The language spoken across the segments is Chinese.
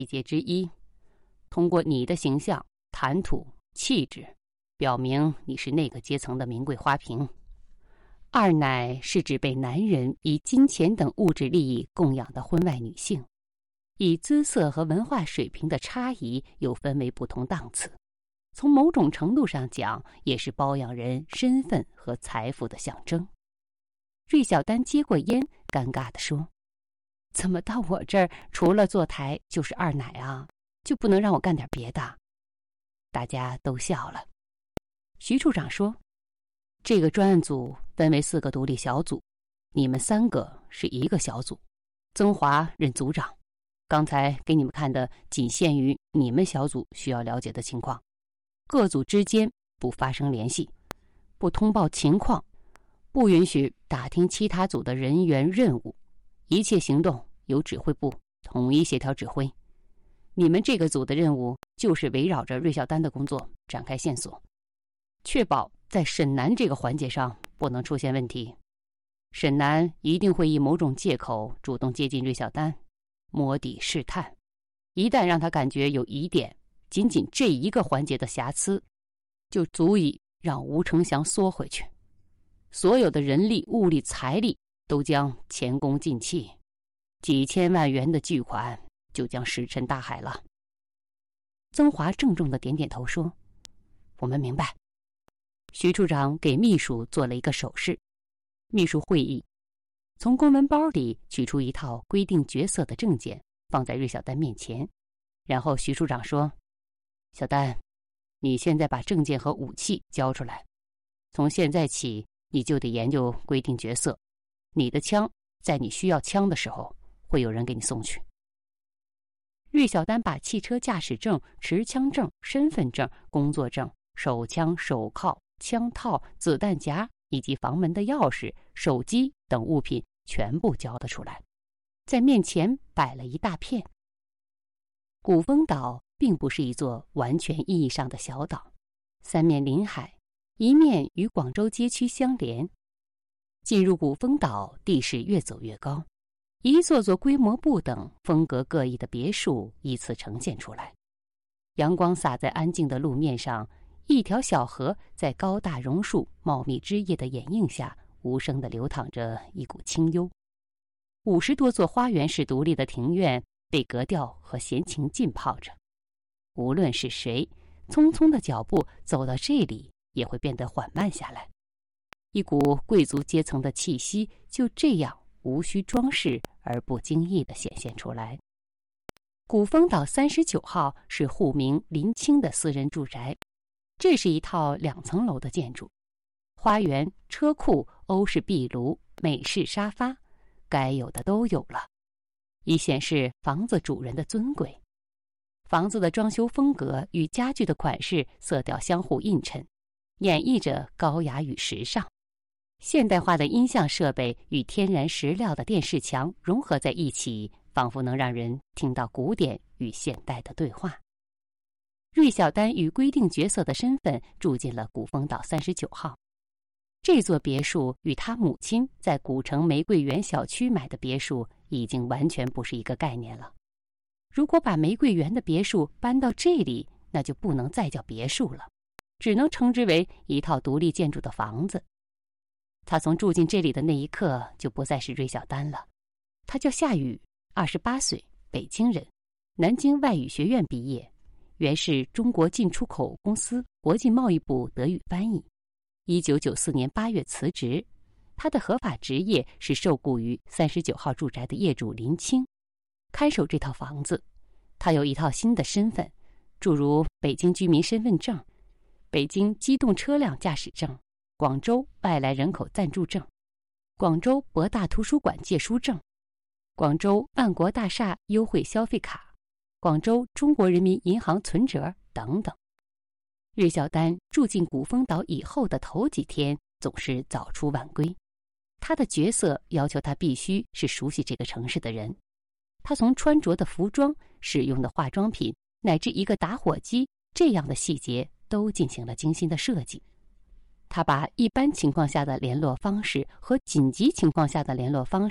细节之一。通过你的形象、谈吐、气质，表明你是那个阶层的名贵花瓶。二奶是指被男人以金钱等物质利益供养的婚外女性，以姿色和文化水平的差异又分为不同档次。从某种程度上讲，也是包养人身份和财富的象征。芮小丹接过烟，尴尬地说：“怎么到我这儿除了坐台就是二奶啊？就不能让我干点别的？”大家都笑了。徐处长说：“这个专案组分为4个独立小组，你们3个是一个小组，曾华任组长。刚才给你们看的仅限于你们小组需要了解的情况，各组之间不发生联系，不通报情况，不允许打听其他组的人员任务，一切行动由指挥部统一协调指挥。你们这个组的任务就是围绕着芮小丹的工作展开线索，确保在沈南这个环节上不能出现问题。沈南一定会以某种借口主动接近芮小丹，摸底试探。一旦让他感觉有疑点，仅仅这一个环节的瑕疵，就足以让吴成祥缩回去。所有的人力、物力、财力都将前功尽弃，几千万元的巨款就将石沉大海了。”曾华郑重地点点头说：“我们明白。”徐处长给秘书做了一个手势，秘书会议，从公文包里取出一套规定角色的证件，放在芮小丹面前。然后徐处长说：“小丹，你现在把证件和武器交出来。从现在起，你就得研究规定角色。你的枪，在你需要枪的时候，会有人给你送去。”芮小丹把汽车驾驶证、持枪证、身份证、工作证、手枪、手铐、枪套、子弹夹以及房门的钥匙、手机等物品全部交了出来，在面前摆了一大片。古风岛并不是一座完全意义上的小岛，3面临海，一面与广州街区相连。进入古风岛，地势越走越高，一座座规模不等、风格各异的别墅依次呈现出来。阳光洒在安静的路面上，一条小河在高大榕树茂密枝叶的掩映下，无声地流淌着一股清幽。50多座花园式独立的庭院被格调和闲情浸泡着。无论是谁，匆匆的脚步走到这里，也会变得缓慢下来。一股贵族阶层的气息就这样无需装饰而不经意地显现出来。古风岛39号是户名林清的私人住宅，这是一套2层楼的建筑，花园、车库、欧式壁炉、美式沙发，该有的都有了，以显示房子主人的尊贵。房子的装修风格与家具的款式、色调相互映衬，演绎着高雅与时尚。现代化的音像设备与天然石料的电视墙融合在一起，仿佛能让人听到古典与现代的对话。芮小丹以规定角色的身份住进了古风岛39号。这座别墅与他母亲在古城玫瑰园小区买的别墅已经完全不是一个概念了。如果把玫瑰园的别墅搬到这里，那就不能再叫别墅了，只能称之为一套独立建筑的房子。他从住进这里的那一刻就不再是芮小丹了。他叫夏雨，28岁，北京人，南京外语学院毕业，原是中国进出口公司国际贸易部德语翻译。1994年8月辞职，他的合法职业是受雇于39号住宅的业主林清，看守这套房子。他有一套新的身份，诸如北京居民身份证、北京机动车辆驾驶证、广州外来人口暂住证、广州博大图书馆借书证、广州万国大厦优惠消费卡、广州中国人民银行存折等等。芮小丹住进古风岛以后的头几天总是早出晚归，他的角色要求他必须是熟悉这个城市的人。他从穿着的服装、使用的化妆品乃至一个打火机这样的细节都进行了精心的设计。他把一般情况下的联络方式和紧急情况下的联络方式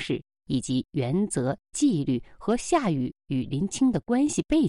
以及原则、纪律和夏禹与林清的关系背